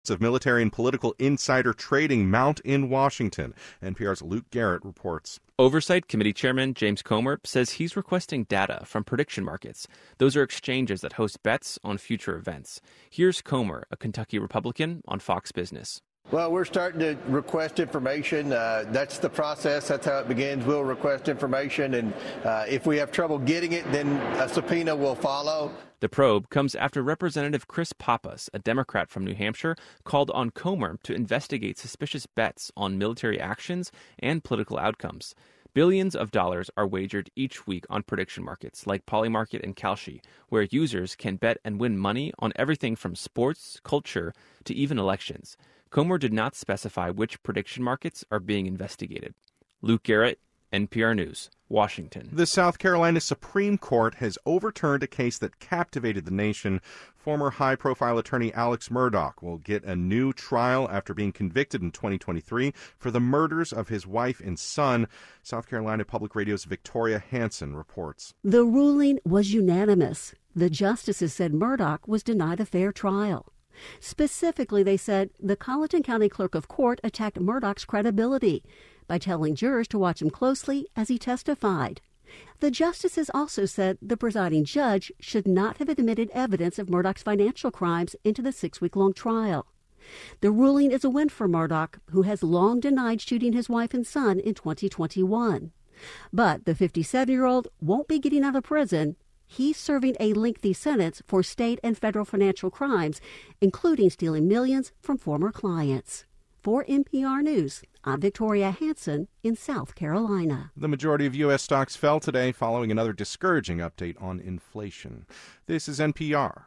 of military and political insider trading mount in Washington. NPR's Luke Garrett reports. Oversight Committee Chairman James Comer says he's requesting data from prediction markets. Those are exchanges that host bets on future events. Here's Comer, a Kentucky Republican, on Fox Business. Well, we're starting to request information. That's the process. That's how it begins. We'll request information, and if we have trouble getting it, then a subpoena will follow. The probe comes after Representative Chris Pappas, a Democrat from New Hampshire, called on Comer to investigate suspicious bets on military actions and political outcomes. Billions of dollars are wagered each week on prediction markets like Polymarket and Kalshi, where users can bet and win money on everything from sports, culture, to even elections. Comer did not specify which prediction markets are being investigated. Luke Garrett, NPR News, Washington. The South Carolina Supreme Court has overturned a case that captivated the nation. Former high-profile attorney Alex Murdaugh will get a new trial after being convicted in 2023 for the murders of his wife and son. South Carolina Public Radio's Victoria Hansen reports. The ruling was unanimous. The justices said Murdaugh was denied a fair trial. Specifically, they said the Colleton County Clerk of Court attacked Murdaugh's credibility by telling jurors to watch him closely as he testified. The justices also said the presiding judge should not have admitted evidence of Murdaugh's financial crimes into the 6-week-long trial. The ruling is a win for Murdaugh, who has long denied shooting his wife and son in 2021. But the 57-year-old won't be getting out of prison. He's serving a lengthy sentence for state and federal financial crimes, including stealing millions from former clients. For NPR News, I'm Victoria Hansen in South Carolina. The majority of U.S. stocks fell today following another discouraging update on inflation. This is NPR.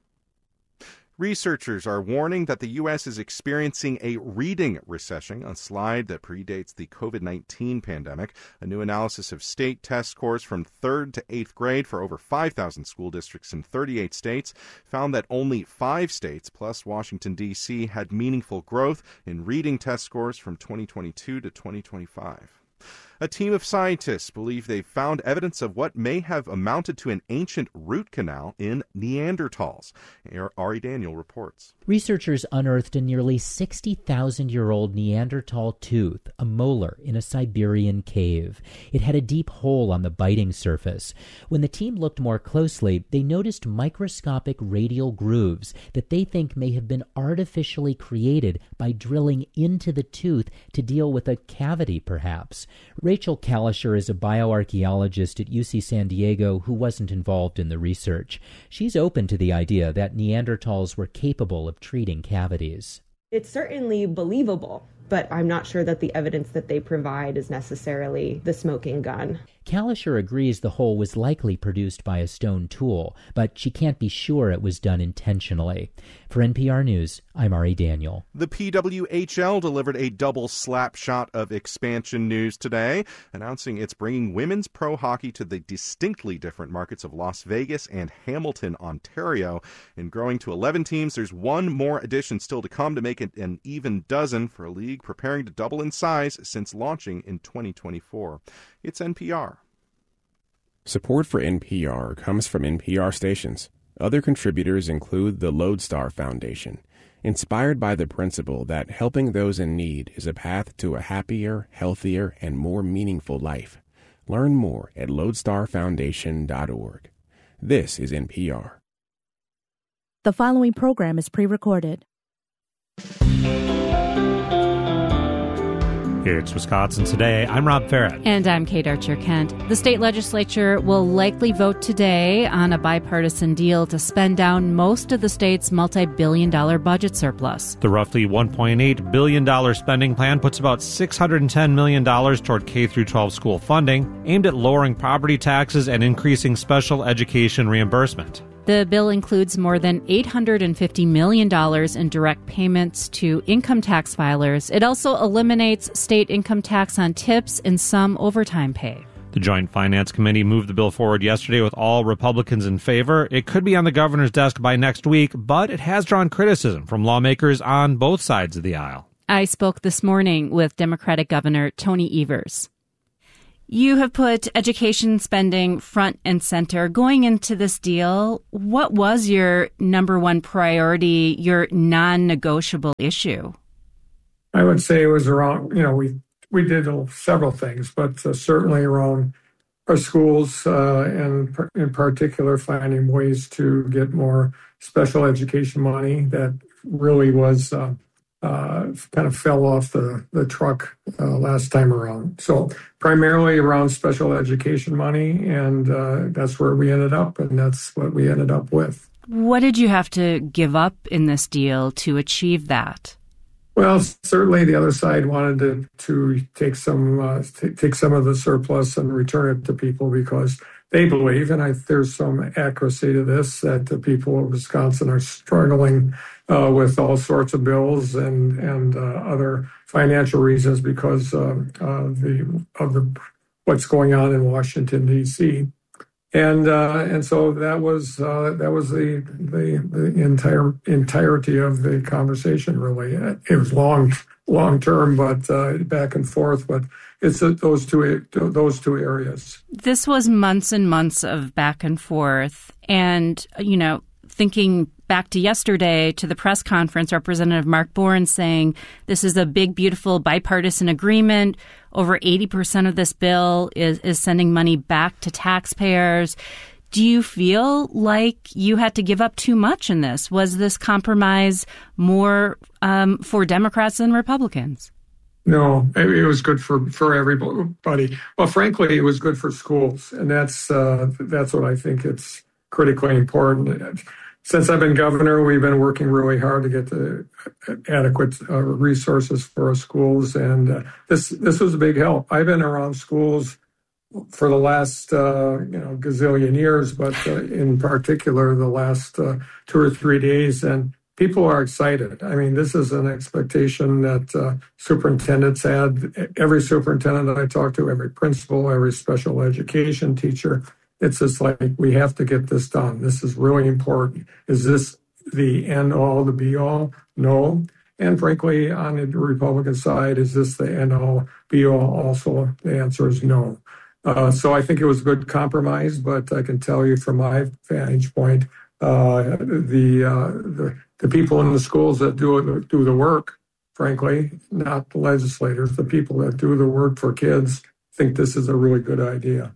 Researchers are warning that the U.S. is experiencing a reading recession, a slide that predates the COVID-19 pandemic. A new analysis of state test scores from 3rd to 8th grade for over 5,000 school districts in 38 states found that only 5 states, plus Washington, D.C., had meaningful growth in reading test scores from 2022 to 2025. A team of scientists believe they've found evidence of what may have amounted to an ancient root canal in Neanderthals. Ari Daniel reports. Researchers unearthed a nearly 60,000-year-old Neanderthal tooth, a molar, in a Siberian cave. It had a deep hole on the biting surface. When the team looked more closely, they noticed microscopic radial grooves that they think may have been artificially created by drilling into the tooth to deal with a cavity, perhaps. Rachel Kalischer is a bioarchaeologist at UC San Diego who wasn't involved in the research. She's open to the idea that Neanderthals were capable of treating cavities. It's certainly believable, but I'm not sure that the evidence that they provide is necessarily the smoking gun. Kalischer agrees the hole was likely produced by a stone tool, but she can't be sure it was done intentionally. For NPR News, I'm Ari Daniel. The PWHL delivered a double slap shot of expansion news today, announcing it's bringing women's pro hockey to the distinctly different markets of Las Vegas and Hamilton, Ontario. And growing to 11 teams, there's one more addition still to come to make it an even dozen for a league preparing to double in size since launching in 2024. It's NPR. Support for NPR comes from NPR stations. Other contributors include the Lodestar Foundation, inspired by the principle that helping those in need is a path to a happier, healthier, and more meaningful life. Learn more at lodestarfoundation.org. This is NPR. The following program is pre-recorded. It's Wisconsin Today. I'm Rob Farrett. And I'm Kate Archer-Kent. The state legislature will likely vote today on a bipartisan deal to spend down most of the state's multi-billion-dollar budget surplus. The roughly $1.8 billion spending plan puts about $610 million toward K-12 school funding, aimed at lowering property taxes and increasing special education reimbursement. The bill includes more than $850 million in direct payments to income tax filers. It also eliminates state income tax on tips and some overtime pay. The Joint Finance Committee moved the bill forward yesterday with all Republicans in favor. It could be on the governor's desk by next week, but it has drawn criticism from lawmakers on both sides of the aisle. I spoke this morning with Democratic Governor Tony Evers. You have put education spending front and center. Going into this deal, what was your number one priority, your non-negotiable issue? I would say it was around, we did several things, but certainly around our schools and in particular finding ways to get more special education money that really was kind of fell off the truck last time around. So primarily around special education money, and that's where we ended up, and that's what we ended up with. What did you have to give up in this deal to achieve that? Well, certainly the other side wanted to take some of the surplus and return it to people because they believe, and there's some accuracy to this, that the people of Wisconsin are struggling with all sorts of bills and other financial reasons because of what's going on in Washington, D.C. And so that was the entirety of the conversation. Really, it was long term, but back and forth. But it's those two areas. This was months and months of back and forth, and thinking back to yesterday to the press conference, Representative Mark Bourne saying this is a big, beautiful bipartisan agreement. Over 80% of this bill is sending money back to taxpayers. Do you feel like you had to give up too much in this? Was this compromise more for Democrats than Republicans? No, it was good for everybody. Well, frankly, it was good for schools, and that's what I think it's critically important. Since I've been governor, we've been working really hard to get the adequate resources for our schools, and this was a big help. I've been around schools for the last gazillion years, but in particular the last 2 or 3 days, and people are excited. I mean, this is an expectation that superintendents had. Every superintendent that I talk to, every principal, every special education teacher, it's just like, we have to get this done. This is really important. Is this the end all, the be all? No. And frankly, on the Republican side, is this the end all, be all also? The answer is no. So I think it was a good compromise, but I can tell you from my vantage point, the people in the schools that do the work, frankly, not the legislators, the people that do the work for kids, think this is a really good idea.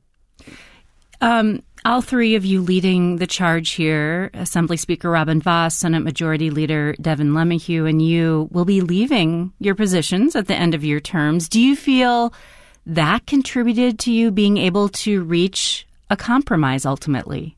All three of you leading the charge here, Assembly Speaker Robin Vos, Senate Majority Leader Devin LeMahieu, and you will be leaving your positions at the end of your terms. Do you feel that contributed to you being able to reach a compromise ultimately?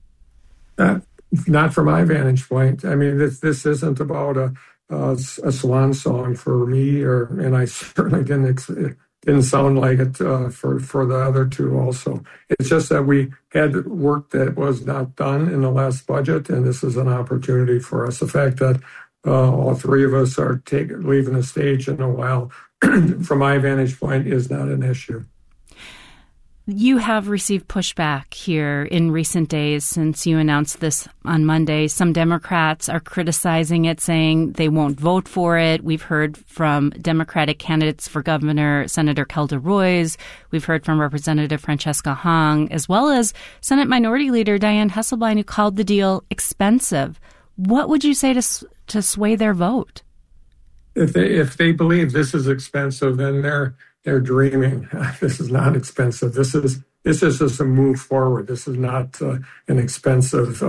Not from my vantage point. I mean, this isn't about a swan song for me, and I certainly didn't sound like it for the other two also. It's just that we had work that was not done in the last budget, and this is an opportunity for us. The fact that all three of us are leaving the stage in a while, from my vantage point, is not an issue. You have received pushback here in recent days since you announced this on Monday. Some Democrats are criticizing it, saying they won't vote for it. We've heard from Democratic candidates for governor, Senator Kelda Roys. We've heard from Representative Francesca Hong, as well as Senate Minority Leader Dianne Hesselbein, who called the deal expensive. What would you say to sway their vote? If they believe this is expensive, then they're dreaming. This is not expensive. This is just a move forward. This is not an expensive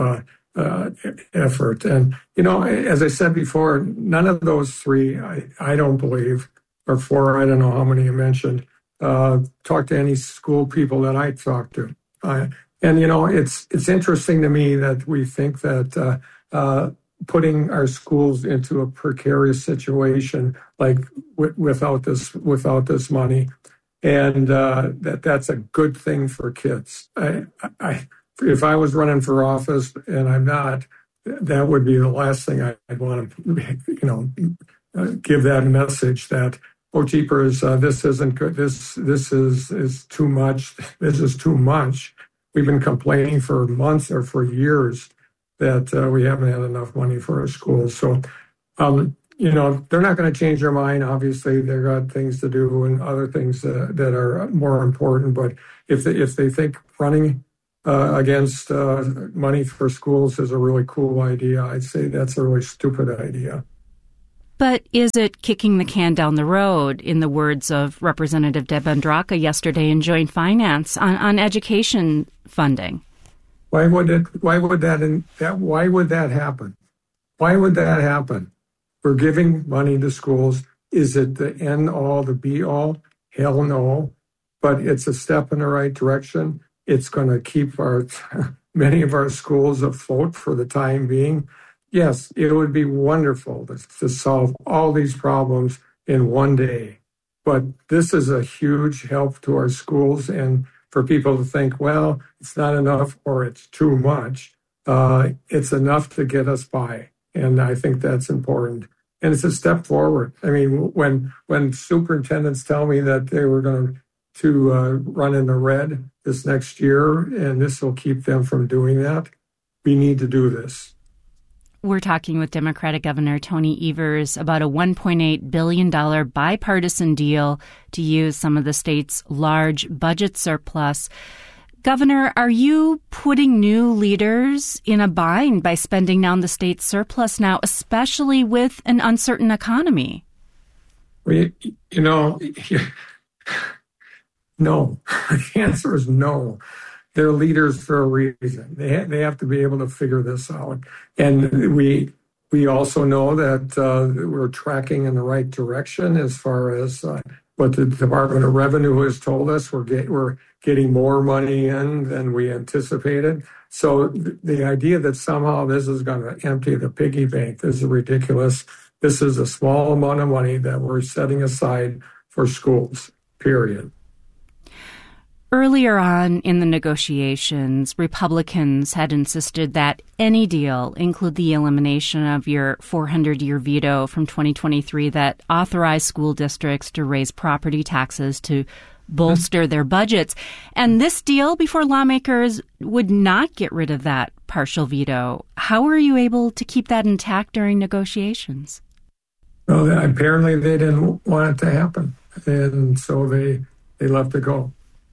effort. And, as I said before, none of those three, I don't believe, or four, I don't know how many you mentioned, talk to any school people that I talk to. And, it's interesting to me that we think that putting our schools into a precarious situation, like without this money, and that's a good thing for kids. If I was running for office, and I'm not, that would be the last thing I'd want to, give that message that, oh, jeepers, this isn't good. This is too much. This is too much. We've been complaining for months or for years that we haven't had enough money for our schools. So, they're not going to change their mind. Obviously, they've got things to do and other things that are more important. But if they think running against money for schools is a really cool idea, I'd say that's a really stupid idea. But is it kicking the can down the road, in the words of Representative Deb Andraka yesterday in Joint Finance, on education funding? Why would that happen? Why would that happen? We're giving money to schools. Is it the end all, the be all? Hell no. But it's a step in the right direction. It's going to keep many of our schools afloat for the time being. Yes, it would be wonderful to solve all these problems in one day. But this is a huge help to our schools, and for people to think, well, it's not enough or it's too much. It's enough to get us by. And I think that's important. And it's a step forward. I mean, when superintendents tell me that they were going to run in the red this next year, and this will keep them from doing that, we need to do this. We're talking with Democratic Governor Tony Evers about a $1.8 billion bipartisan deal to use some of the state's large budget surplus. Governor, are you putting new leaders in a bind by spending down the state's surplus now, especially with an uncertain economy? Well, no. The answer is no. They're leaders for a reason. They have to be able to figure this out. And we also know that we're tracking in the right direction as far as what the Department of Revenue has told us. We're getting more money in than we anticipated. So the idea that somehow this is going to empty the piggy bank is ridiculous. This is a small amount of money that we're setting aside for schools, period. Earlier on in the negotiations, Republicans had insisted that any deal include the elimination of your 400-year veto from 2023 that authorized school districts to raise property taxes to bolster their budgets. And this deal, before lawmakers, would not get rid of that partial veto. How were you able to keep that intact during negotiations? Well, apparently they didn't want it to happen, and so they let it go.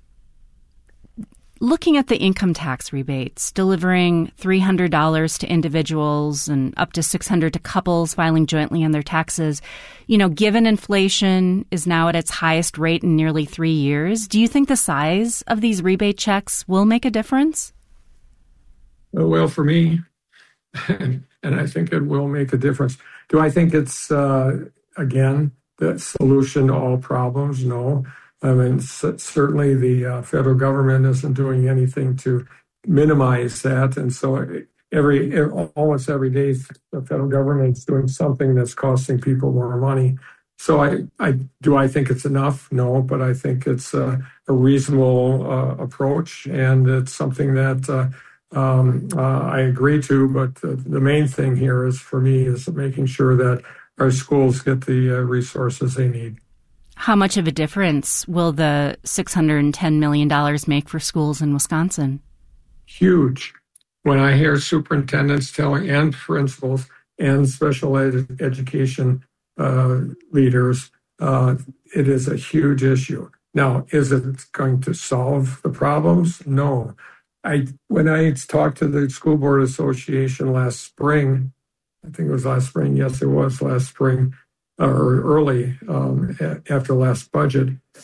Looking at the income tax rebates, delivering $300 to individuals and up to $600 to couples filing jointly on their taxes, given inflation is now at its highest rate in nearly 3 years, do you think the size of these rebate checks will make a difference? Well, for me, and I think it will make a difference. Do I think it's, again, the solution to all problems? No. I mean, certainly the federal government isn't doing anything to minimize that. And so almost every day, the federal government is doing something that's costing people more money. So I think it's enough? No, but I think it's a reasonable approach, and it's something that I agree to. But the main thing here is, for me, is making sure that our schools get the resources they need. How much of a difference will the $610 million make for schools in Wisconsin? Huge. When I hear superintendents and principals and special education leaders, it is a huge issue. Now, is it going to solve the problems? No. When I talked to the School Board Association last spring, I think it was last spring. Yes, it was last spring. Or early after last budget,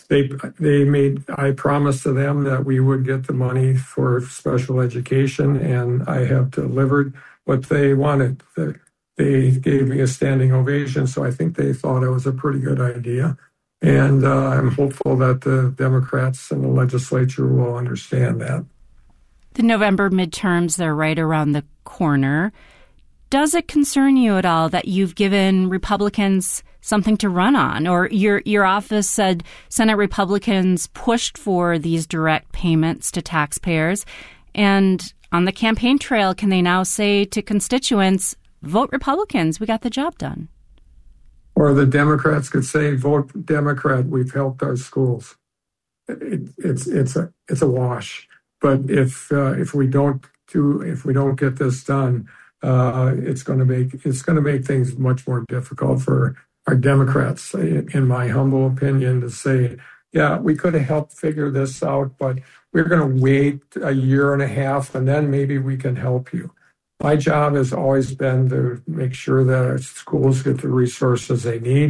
I promised to them that we would get the money for special education, and I have delivered what they wanted. They gave me a standing ovation, so I think they thought it was a pretty good idea. And I'm hopeful that the Democrats in the legislature will understand that. The November midterms, they're right around the corner. Does it concern you at all that you've given Republicans something to run on? Or your office said Senate Republicans pushed for these direct payments to taxpayers. And on the campaign trail, can they now say to constituents, vote Republicans, we got the job done? Or the Democrats could say, vote Democrat, we've helped our schools. It's a wash. But if we don't get this done, it's going to make things much more difficult for our Democrats, in my humble opinion, to say, yeah, we could have helped figure this out, but we're going to wait a year and a half and then maybe we can help you. My job has always been to make sure that our schools get the resources they need.